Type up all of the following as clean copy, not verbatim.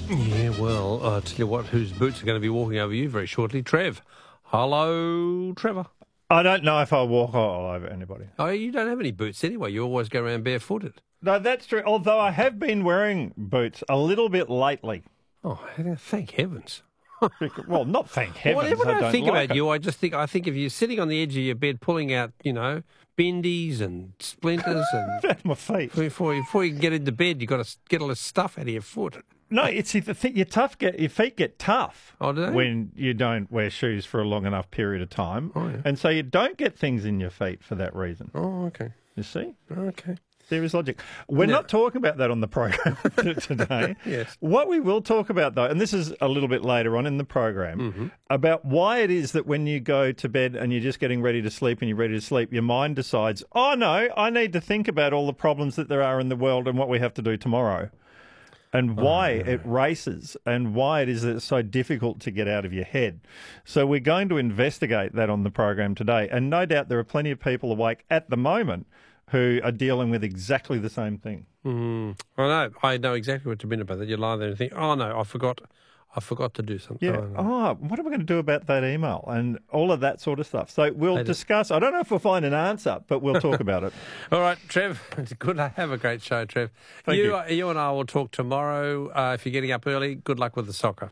Yeah, well, I'll tell you what, whose boots are going to be walking over you very shortly. Trev. Hello, Trevor. I don't know if I'll walk all over anybody. Oh, you don't have any boots anyway. You always go around barefooted. No, that's true. Although I have been wearing boots a little bit lately. Oh, thank heavens. Well, not thank heavens. Whenever I don't think like about it. you, I think if you're sitting on the edge of your bed pulling out, bendies and splinters and At my feet. before you can get into bed, you've got to get all this stuff out of your foot. No, it's the thing. Your feet get tough Oh, do they? when you don't wear shoes for a long enough period of time. Oh, yeah. And so you don't get things in your feet for that reason. Oh, okay. You see? Okay. There is logic. We're No. not talking about that on the program today. Yes. What we will talk about, though, and this is a little bit later on in the program, about why it is that when you go to bed and you're just getting ready to sleep and you're ready to sleep, your mind decides, oh, no, I need to think about all the problems that there are in the world and what we have to do tomorrow. And why it races and why it is that it's so difficult to get out of your head. So we're going to investigate that on the program today. And no doubt there are plenty of people awake at the moment who are dealing with exactly the same thing. I know exactly what you mean about that. You lie there and think, oh, no, I forgot to do something. Yeah. Oh, no. What are we going to do about that email and all of that sort of stuff? So we'll discuss. I don't know if we'll find an answer, but we'll talk about it. All right, Trev. It's good to have a great show, Trev. Thank you. You and I will talk tomorrow. If you're getting up early, good luck with the soccer.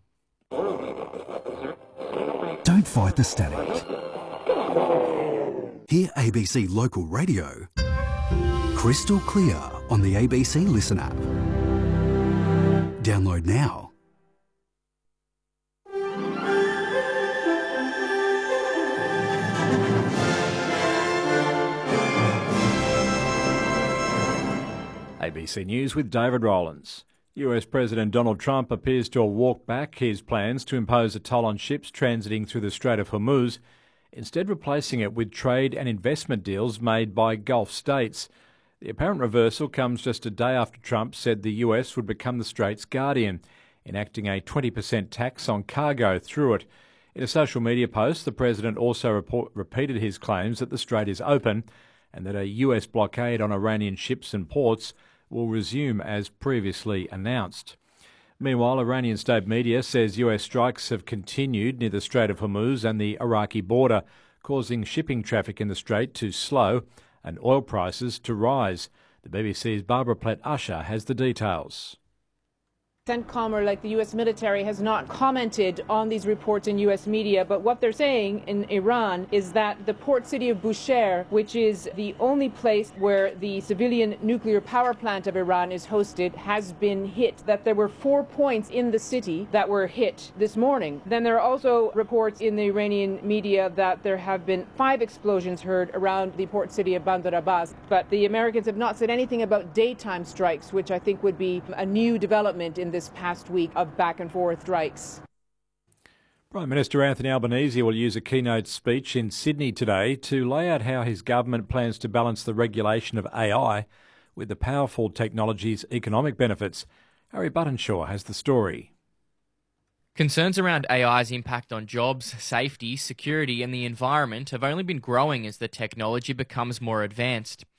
Don't fight the static. Hear ABC Local Radio crystal clear on the ABC Listen app. Download now. ABC News with David Rowlands. US President Donald Trump appears to have walked back his plans to impose a toll on ships transiting through the Strait of Hormuz, instead replacing it with trade and investment deals made by Gulf states. The apparent reversal comes just a day after Trump said the US would become the Strait's guardian, enacting a 20% tax on cargo through it. In a social media post, the president also repeated his claims that the Strait is open and that a US blockade on Iranian ships and ports will resume as previously announced. Meanwhile, Iranian state media says US strikes have continued near the Strait of Hormuz and the Iraqi border, causing shipping traffic in the strait to slow and oil prices to rise. The BBC's Barbara Platt-Usher has the details. CENTCOM, like the U.S. military, has not commented on these reports in U.S. media, but what they're saying in Iran is that the port city of Bushehr, which is the only place where the civilian nuclear power plant of Iran is hosted, has been hit, that there were 4 points in the city that were hit this morning. Then there are also reports in the Iranian media that there have been 5 explosions heard around the port city of Bandar Abbas, but the Americans have not said anything about daytime strikes, which I think would be a new development in this past week of back and forth strikes. Prime Minister Anthony Albanese will use a keynote speech in Sydney today to lay out how his government plans to balance the regulation of AI with the powerful technology's economic benefits. Harry Buttonshaw has the story. Concerns around AI's impact on jobs, safety, security and the environment have only been growing as the technology becomes more advanced.